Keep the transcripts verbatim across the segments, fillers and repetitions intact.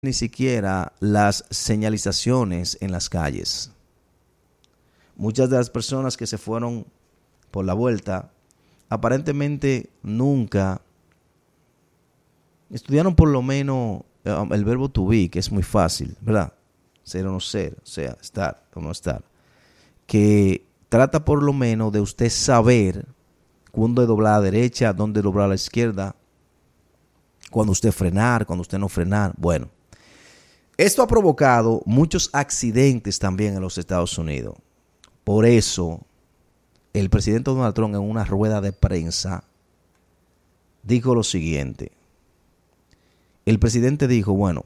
ni siquiera las señalizaciones en las calles. Muchas de las personas que se fueron por la vuelta aparentemente nunca estudiaron por lo menos el verbo to be, que es muy fácil, ¿verdad? Ser o no ser, o sea, estar o no estar. Que trata por lo menos de usted saber cuándo doblar a la derecha, dónde doblar a la izquierda, cuando usted frenar, cuando usted no frenar. Bueno, esto ha provocado muchos accidentes también en los Estados Unidos. Por eso, el presidente Donald Trump en una rueda de prensa dijo lo siguiente. El presidente dijo, bueno,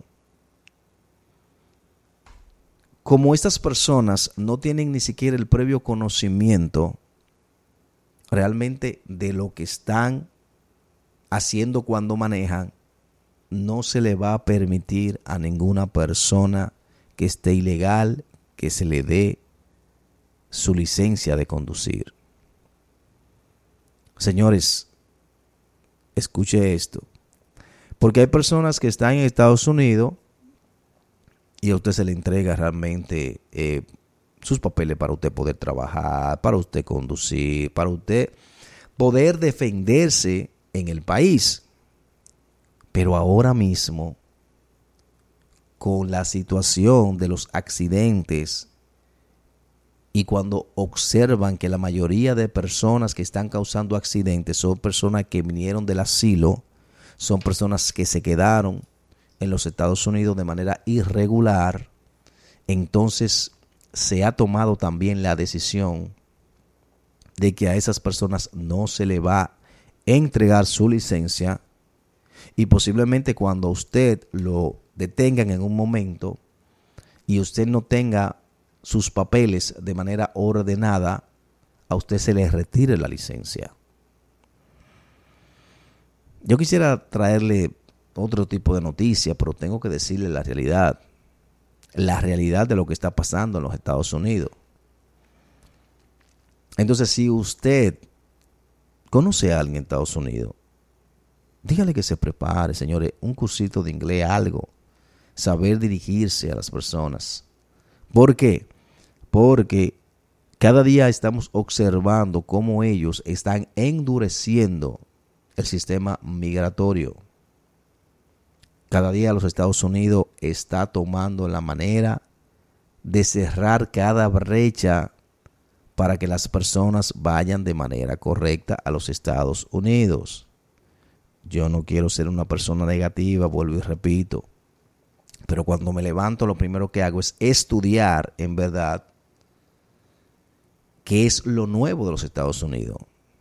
como estas personas no tienen ni siquiera el previo conocimiento realmente de lo que están haciendo cuando manejan, no se le va a permitir a ninguna persona que esté ilegal que se le dé su licencia de conducir. Señores, escuche esto. Porque hay personas que están en Estados Unidos y a usted se le entrega realmente eh, sus papeles para usted poder trabajar, para usted conducir, para usted poder defenderse en el país. Pero ahora mismo, con la situación de los accidentes y cuando observan que la mayoría de personas que están causando accidentes son personas que vinieron del asilo, son personas que se quedaron en los Estados Unidos de manera irregular, entonces se ha tomado también la decisión de que a esas personas no se le va a entregar su licencia y posiblemente cuando usted lo detengan en un momento y usted no tenga sus papeles de manera ordenada, a usted se le retire la licencia. Yo quisiera traerle otro tipo de noticia, pero tengo que decirle la realidad. La realidad de lo que está pasando en los Estados Unidos. Entonces, si usted conoce a alguien en Estados Unidos, dígale que se prepare, señores, un cursito de inglés, algo. Saber dirigirse a las personas. ¿Por qué? Porque cada día estamos observando cómo ellos están endureciendo el sistema migratorio. Cada día los Estados Unidos está tomando la manera de cerrar cada brecha para que las personas vayan de manera correcta a los Estados Unidos. Yo no quiero ser una persona negativa, vuelvo y repito, pero cuando me levanto lo primero que hago es estudiar en verdad qué es lo nuevo de los Estados Unidos.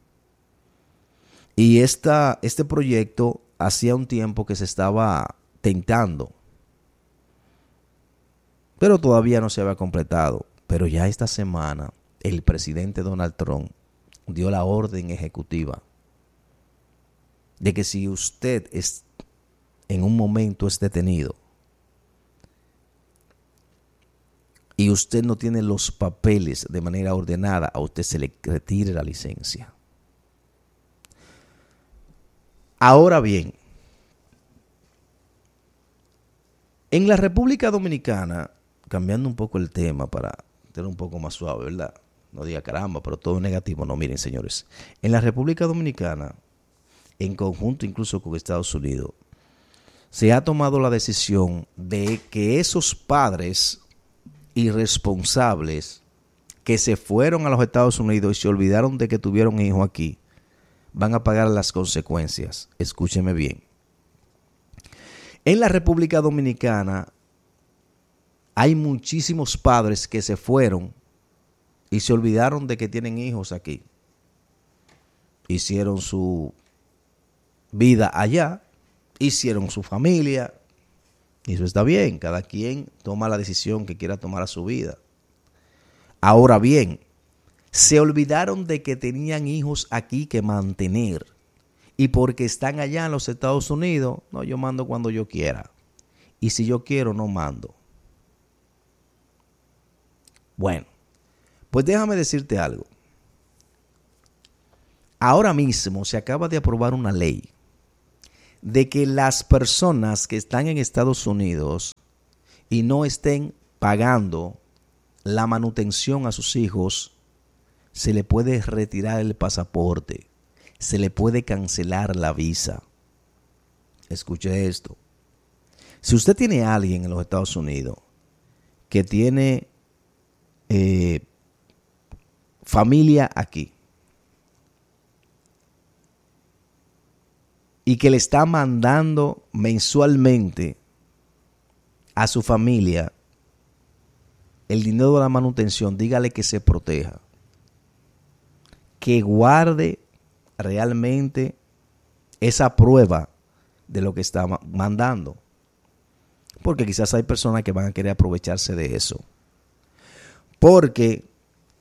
Y esta, este proyecto hacía un tiempo que se estaba tentando, pero todavía no se había completado. Pero ya esta semana el presidente Donald Trump dio la orden ejecutiva de que si usted es, en un momento es detenido y usted no tiene los papeles de manera ordenada, a usted se le retire la licencia. Ahora bien, en la República Dominicana, cambiando un poco el tema para tener un poco más suave, ¿verdad? No diga caramba, pero todo negativo. No, miren, señores. En la República Dominicana, en conjunto incluso con Estados Unidos, se ha tomado la decisión de que esos padres irresponsables que se fueron a los Estados Unidos y se olvidaron de que tuvieron hijos aquí, van a pagar las consecuencias. Escúcheme bien. En la República Dominicana hay muchísimos padres que se fueron y se olvidaron de que tienen hijos aquí. Hicieron su vida allá, hicieron su familia, y eso está bien. Cada quien toma la decisión que quiera tomar a su vida. Ahora bien, se olvidaron de que tenían hijos aquí que mantener. Y porque están allá en los Estados Unidos, no, yo mando cuando yo quiera. Y si yo quiero, no mando. Bueno, pues déjame decirte algo. Ahora mismo se acaba de aprobar una ley de que las personas que están en Estados Unidos y no estén pagando la manutención a sus hijos, se le puede retirar el pasaporte, se le puede cancelar la visa. Escuche esto. Si usted tiene a alguien en los Estados Unidos que tiene eh, familia aquí y que le está mandando mensualmente a su familia el dinero de la manutención, dígale que se proteja, que guarde realmente esa prueba de lo que está mandando, porque quizás hay personas que van a querer aprovecharse de eso. Porque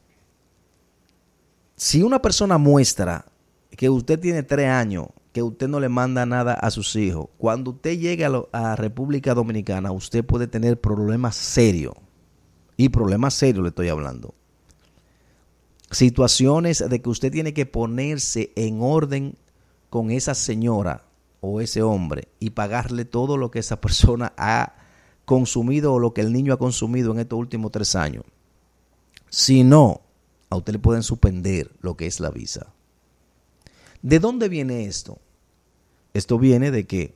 si una persona muestra que usted tiene tres años, que usted no le manda nada a sus hijos, cuando usted llegue a, lo, a República Dominicana, usted puede tener problemas serios. Y problemas serios le estoy hablando. Situaciones de que usted tiene que ponerse en orden con esa señora o ese hombre y pagarle todo lo que esa persona ha consumido o lo que el niño ha consumido en estos últimos tres años. Si no, a usted le pueden suspender lo que es la visa. ¿De dónde viene esto? Esto viene de que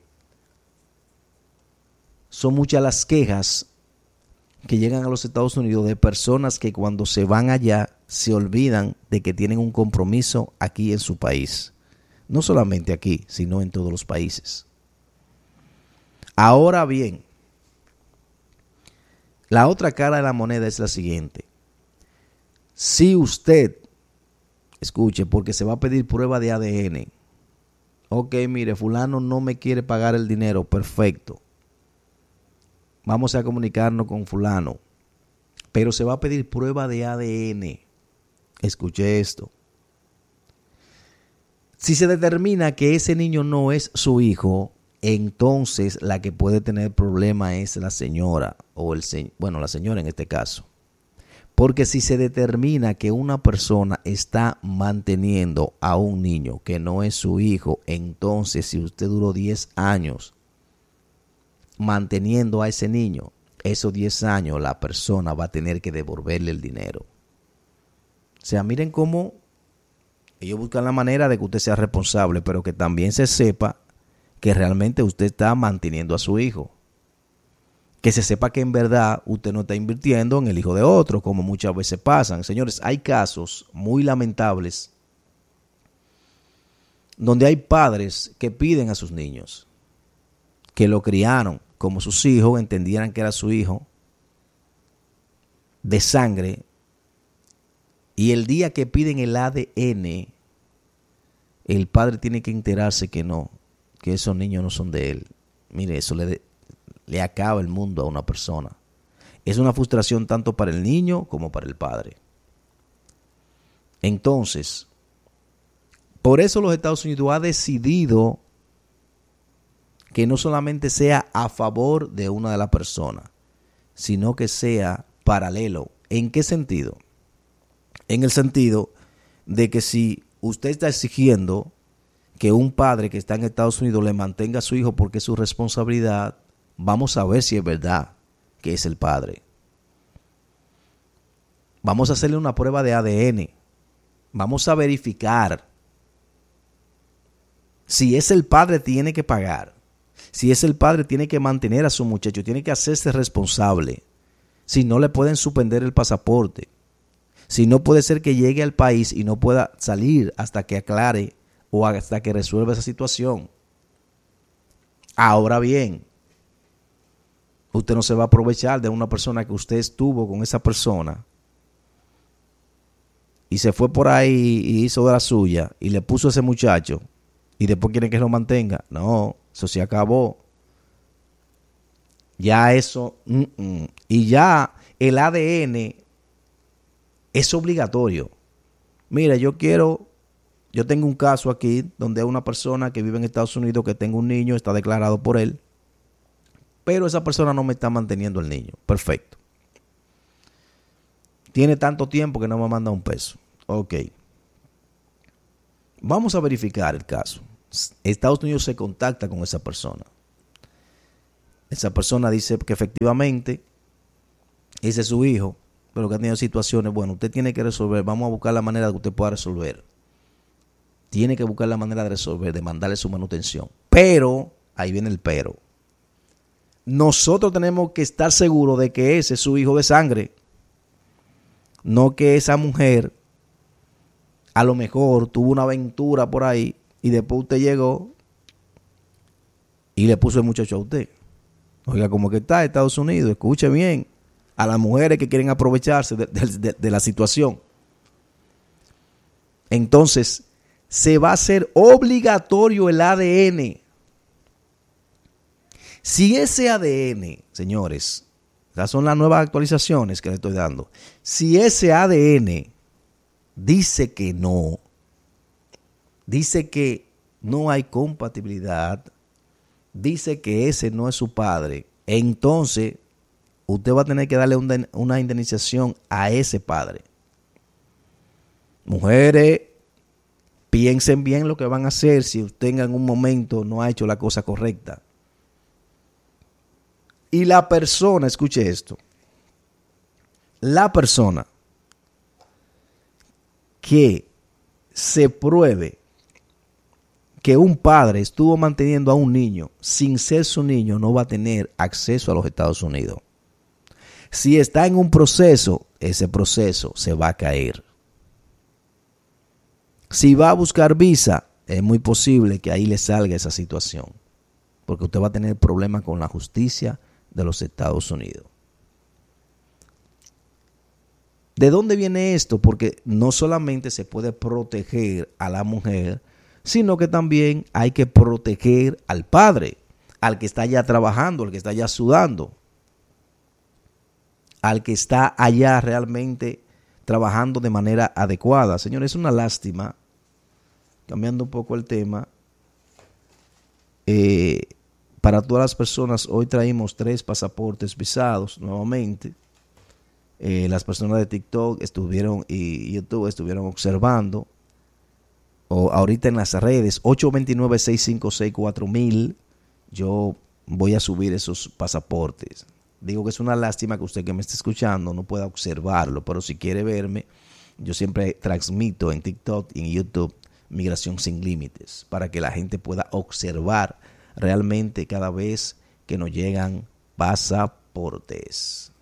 son muchas las quejas que llegan a los Estados Unidos de personas que cuando se van allá se olvidan de que tienen un compromiso aquí en su país. No solamente aquí, sino en todos los países. Ahora bien, la otra cara de la moneda es la siguiente. Si usted, escuche, porque se va a pedir prueba de A D N. Ok, mire, fulano no me quiere pagar el dinero, perfecto. Vamos a comunicarnos con fulano. Pero se va a pedir prueba de A D N. Escuche esto. Si se determina que ese niño no es su hijo, entonces la que puede tener problema es la señora o el se- bueno, la señora en este caso. Porque si se determina que una persona está manteniendo a un niño que no es su hijo, entonces si usted duró diez años manteniendo a ese niño, esos diez años la persona va a tener que devolverle el dinero. O sea, miren cómo ellos buscan la manera de que usted sea responsable, pero que también se sepa que realmente usted está manteniendo a su hijo. Que se sepa que en verdad usted no está invirtiendo en el hijo de otro, como muchas veces pasan. Señores, hay casos muy lamentables donde hay padres que piden a sus niños que lo criaron como sus hijos, entendieran que era su hijo de sangre, y el día que piden el A D N, el padre tiene que enterarse que no, que esos niños no son de él. Mire, eso le, de, le acaba el mundo a una persona. Es una frustración tanto para el niño como para el padre. Entonces, por eso los Estados Unidos ha decidido que no solamente sea a favor de una de las personas, sino que sea paralelo. ¿En qué sentido? En el sentido de que si usted está exigiendo que un padre que está en Estados Unidos le mantenga a su hijo porque es su responsabilidad, vamos a ver si es verdad que es el padre. Vamos a hacerle una prueba de A D N. Vamos a verificar. Si es el padre, tiene que pagar. Si es el padre, tiene que mantener a su muchacho, tiene que hacerse responsable. Si no, le pueden suspender el pasaporte. Si no, puede ser que llegue al país y no pueda salir hasta que aclare o hasta que resuelva esa situación. Ahora bien, usted no se va a aprovechar de una persona que usted estuvo con esa persona y se fue por ahí y hizo de la suya y le puso a ese muchacho y después quiere que lo mantenga. No, eso se acabó. Ya eso, mm, mm. Y ya el A D N es obligatorio. Mira, yo quiero, yo tengo un caso aquí donde hay una persona que vive en Estados Unidos que tengo un niño, está declarado por él, pero esa persona no me está manteniendo el niño. Perfecto. Tiene tanto tiempo que no me manda un peso. Ok. Vamos a verificar el caso. Estados Unidos se contacta con esa persona. Esa persona dice que efectivamente ese es su hijo, pero que ha tenido situaciones. Bueno, usted tiene que resolver. Vamos a buscar la manera de que usted pueda resolver. Tiene que buscar la manera de resolver, de mandarle su manutención. Pero, ahí viene el pero. Nosotros tenemos que estar seguros de que ese es su hijo de sangre. No que esa mujer a lo mejor tuvo una aventura por ahí y después usted llegó y le puso el muchacho a usted. Oiga, como que está en Estados Unidos, escuche bien a las mujeres que quieren aprovecharse de, de, de, de la situación. Entonces, se va a hacer obligatorio el A D N. Si ese A D N, señores, esas son las nuevas actualizaciones que le estoy dando. Si ese A D N dice que no, dice que no hay compatibilidad, dice que ese no es su padre, entonces usted va a tener que darle una, una indemnización a ese padre. Mujeres, piensen bien lo que van a hacer si usted en algún momento no ha hecho la cosa correcta. Y la persona, escuche esto, la persona que se pruebe que un padre estuvo manteniendo a un niño sin ser su niño no va a tener acceso a los Estados Unidos. Si está en un proceso, ese proceso se va a caer. Si va a buscar visa, es muy posible que ahí le salga esa situación, porque usted va a tener problemas con la justicia de los Estados Unidos. ¿De dónde viene esto? Porque no solamente se puede proteger a la mujer, sino que también hay que proteger al padre, al que está allá trabajando, al que está allá sudando, al que está allá realmente trabajando de manera adecuada. Señores, es una lástima, cambiando un poco el tema, eh, para todas las personas, hoy traímos tres pasaportes visados nuevamente. Eh, las personas de TikTok estuvieron y YouTube estuvieron observando. O ahorita en las redes, ocho dos nueve, seis cinco seis, cuatro mil, yo voy a subir esos pasaportes. Digo que es una lástima que usted que me esté escuchando no pueda observarlo, pero si quiere verme, yo siempre transmito en TikTok y en YouTube Migración Sin Límites, para que la gente pueda observar realmente cada vez que nos llegan pasaportes.